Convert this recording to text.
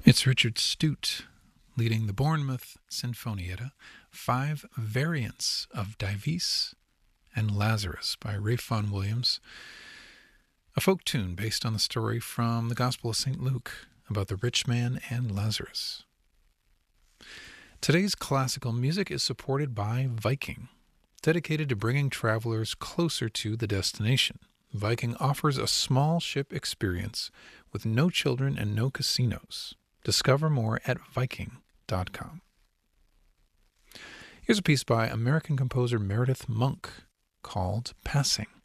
It's Richard Stute leading the Bournemouth Sinfonietta, 5 variants of Dives and Lazarus by Ralph Vaughan Williams, a folk tune based on the story from the Gospel of St. Luke about the rich man and Lazarus. Today's classical music is supported by Viking, dedicated to bringing travelers closer to the destination. Viking offers a small ship experience with no children and no casinos. Discover more at Viking.com. Here's a piece by American composer Meredith Monk called Passing.